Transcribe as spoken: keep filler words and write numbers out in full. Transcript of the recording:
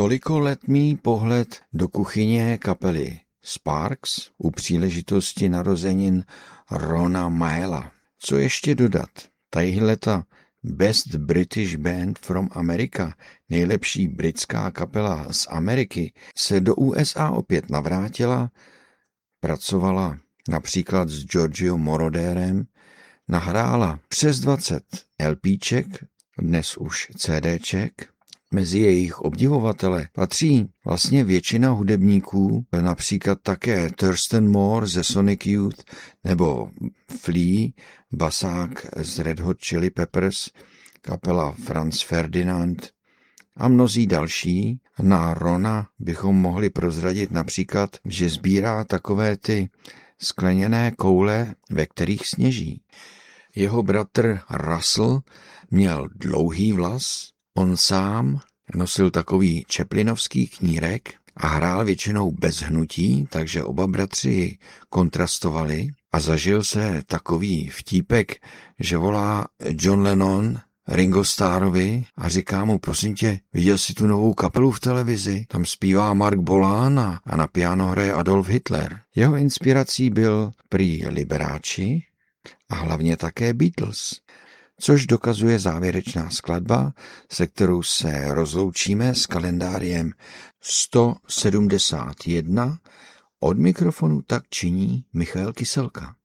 Tolikoletý pohled do kuchyně kapely Sparks u příležitosti narozenin Rona Maela. Co ještě dodat? Tahleta Best British Band from America, nejlepší britská kapela z Ameriky, se do U S A opět navrátila, pracovala například s Giorgio Moroderem, nahrála přes dvacet LPček, dnes už CDček. Mezi jejich obdivovatele patří vlastně většina hudebníků, například také Thurston Moore ze Sonic Youth nebo Flea, basák z Red Hot Chili Peppers, kapela Franz Ferdinand a mnozí další. Na Rona bychom mohli prozradit například, že sbírá takové ty skleněné koule, ve kterých sněží. Jeho bratr Russell měl dlouhý vlas, on sám nosil takový čeplinovský knírek a hrál většinou bez hnutí, takže oba bratři kontrastovali a zažil se takový vtípek, že volá John Lennon Ringo Starrovi a říká mu, prosím tě, viděl jsi tu novou kapelu v televizi? Tam zpívá Mark Bolan a, a na piano hraje Adolf Hitler. Jeho inspirací byl prý Liberace a hlavně také Beatles, což dokazuje závěrečná skladba, se kterou se rozloučíme s kalendáriem sto sedmdesát jedna. Od mikrofonu tak činí Michal Kyselka.